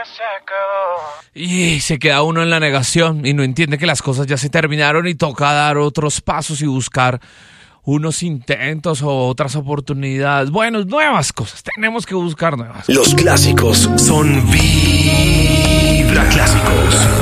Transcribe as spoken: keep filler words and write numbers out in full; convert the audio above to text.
Y se queda uno en la negación y no entiende que las cosas ya se terminaron y toca dar otros pasos y buscar unos intentos o otras oportunidades. Bueno, nuevas cosas. Tenemos que buscar nuevas cosas. Los clásicos son Vibra Clásicos.